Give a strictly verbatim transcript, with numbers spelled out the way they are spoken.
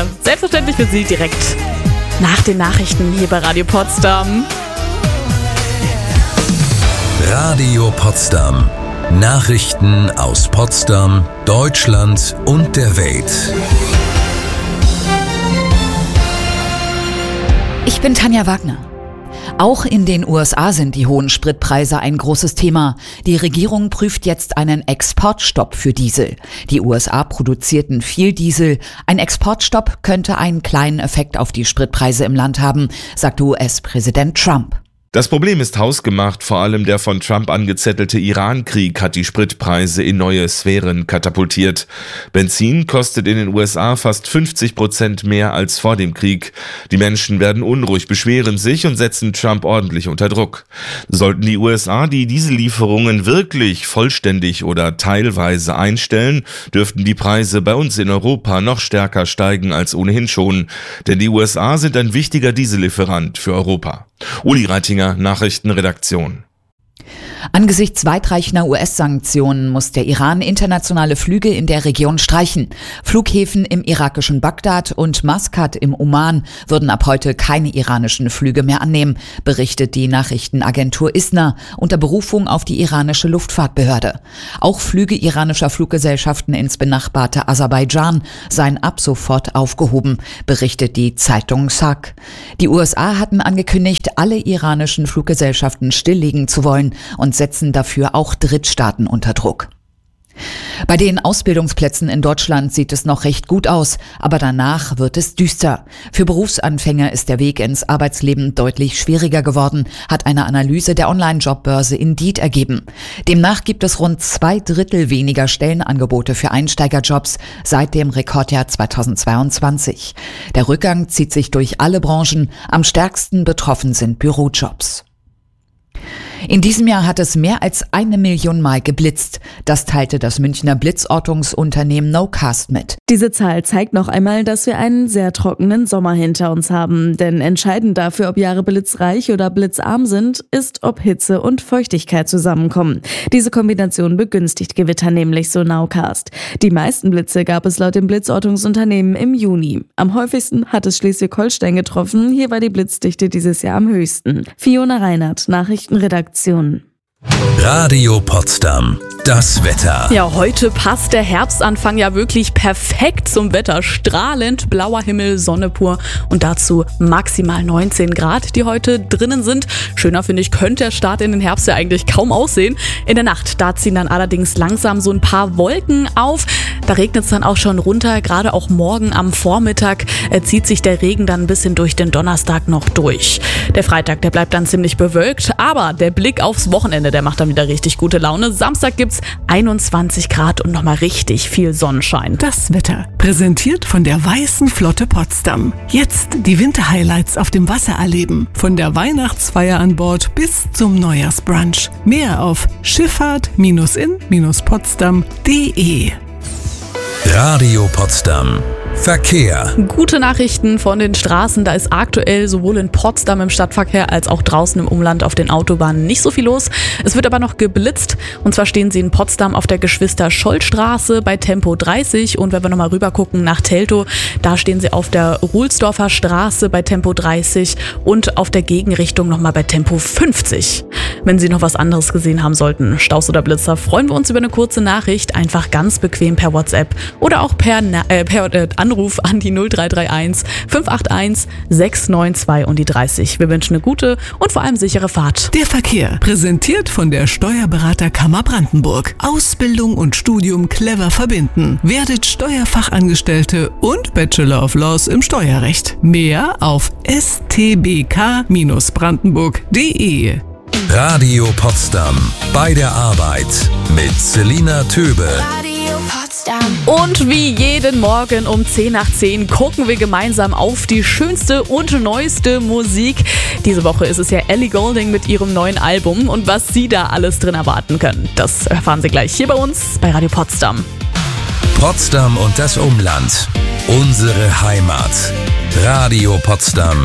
Stunde. Selbstverständlich für Sie direkt nach den Nachrichten hier bei Radio Potsdam. Radio Potsdam. Nachrichten aus Potsdam, Deutschland und der Welt. Ich bin Tanja Wagner. Auch in den U S A sind die hohen Spritpreise ein großes Thema. Die Regierung prüft jetzt einen Exportstopp für Diesel. Die U S A produzierten viel Diesel. Ein Exportstopp könnte einen kleinen Effekt auf die Spritpreise im Land haben, sagte U S-Präsident Trump. Das Problem ist hausgemacht, vor allem der von Trump angezettelte Iran-Krieg hat die Spritpreise in neue Sphären katapultiert. Benzin kostet in den U S A fast fünfzig Prozent mehr als vor dem Krieg. Die Menschen werden unruhig, beschweren sich und setzen Trump ordentlich unter Druck. Sollten die U S A die Diesellieferungen wirklich vollständig oder teilweise einstellen, dürften die Preise bei uns in Europa noch stärker steigen als ohnehin schon. Denn die U S A sind ein wichtiger Diesellieferant für Europa. Uli Reitinger, Nachrichtenredaktion. Angesichts weitreichender U S-Sanktionen muss der Iran internationale Flüge in der Region streichen. Flughäfen im irakischen Bagdad und Maskat im Oman würden ab heute keine iranischen Flüge mehr annehmen, berichtet die Nachrichtenagentur ISNA unter Berufung auf die iranische Luftfahrtbehörde. Auch Flüge iranischer Fluggesellschaften ins benachbarte Aserbaidschan seien ab sofort aufgehoben, berichtet die Zeitung SAG. Die U S A hatten angekündigt, alle iranischen Fluggesellschaften stilllegen zu wollen und setzen dafür auch Drittstaaten unter Druck. Bei den Ausbildungsplätzen in Deutschland sieht es noch recht gut aus, aber danach wird es düster. Für Berufsanfänger ist der Weg ins Arbeitsleben deutlich schwieriger geworden, hat eine Analyse der Online-Jobbörse Indeed ergeben. Demnach gibt es rund zwei Drittel weniger Stellenangebote für Einsteigerjobs seit dem Rekordjahr zweitausendzweiundzwanzig. Der Rückgang zieht sich durch alle Branchen, am stärksten betroffen sind Bürojobs. In diesem Jahr hat es mehr als eine Million Mal geblitzt. Das teilte das Münchner Blitzortungsunternehmen Nocast mit. Diese Zahl zeigt noch einmal, dass wir einen sehr trockenen Sommer hinter uns haben. Denn entscheidend dafür, ob Jahre blitzreich oder blitzarm sind, ist, ob Hitze und Feuchtigkeit zusammenkommen. Diese Kombination begünstigt Gewitter nämlich, so Nowcast. Die meisten Blitze gab es laut dem Blitzortungsunternehmen im Juni. Am häufigsten hat es Schleswig-Holstein getroffen. Hier war die Blitzdichte dieses Jahr am höchsten. Fiona Reinhardt, Nachrichtenredaktion. Radio Potsdam. Das Wetter. Ja, heute passt der Herbstanfang ja wirklich perfekt zum Wetter. Strahlend blauer Himmel, Sonne pur und dazu maximal neunzehn Grad, die heute drinnen sind. Schöner, finde ich, könnte der Start in den Herbst ja eigentlich kaum aussehen. In der Nacht, da ziehen dann allerdings langsam so ein paar Wolken auf. Da regnet es dann auch schon runter. Gerade auch morgen am Vormittag äh, zieht sich der Regen dann ein bisschen durch den Donnerstag noch durch. Der Freitag, der bleibt dann ziemlich bewölkt, aber der Blick aufs Wochenende, der macht dann wieder richtig gute Laune. Samstag gibt's einundzwanzig Grad und nochmal richtig viel Sonnenschein. Das Wetter, präsentiert von der Weißen Flotte Potsdam. Jetzt die Winterhighlights auf dem Wasser erleben. Von der Weihnachtsfeier an Bord bis zum Neujahrsbrunch. Mehr auf schifffahrt in potsdam punkt de. Radio Potsdam. Verkehr. Gute Nachrichten von den Straßen. Da ist aktuell sowohl in Potsdam im Stadtverkehr als auch draußen im Umland auf den Autobahnen nicht so viel los. Es wird aber noch geblitzt. Und zwar stehen sie in Potsdam auf der Geschwister-Scholl-Straße bei Tempo dreißig. Und wenn wir nochmal rüber gucken nach Teltow, da stehen sie auf der Ruhlsdorfer Straße bei Tempo dreißig und auf der Gegenrichtung nochmal bei Tempo fünfzig. Wenn Sie noch was anderes gesehen haben sollten, Staus oder Blitzer, freuen wir uns über eine kurze Nachricht. Einfach ganz bequem per WhatsApp oder auch per, äh, per äh, Anruf an die null drei drei eins fünf acht eins sechs neun zwei und die dreißig. Wir wünschen eine gute und vor allem sichere Fahrt. Der Verkehr, präsentiert von der Steuerberaterkammer Brandenburg. Ausbildung und Studium clever verbinden. Werdet Steuerfachangestellte und Bachelor of Laws im Steuerrecht. Mehr auf s t b k Bindestrich brandenburg punkt de. Radio Potsdam. Bei der Arbeit mit Selina Töbe. Und wie jeden Morgen um zehn nach zehn gucken wir gemeinsam auf die schönste und neueste Musik. Diese Woche ist es ja Ellie Goulding mit ihrem neuen Album. Und was Sie da alles drin erwarten können, das erfahren Sie gleich hier bei uns bei Radio Potsdam. Potsdam und das Umland. Unsere Heimat. Radio Potsdam.